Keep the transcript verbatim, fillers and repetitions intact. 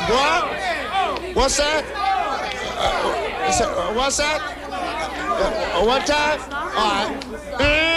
What? What's that? Uh, what's that? Uh, one time? All right.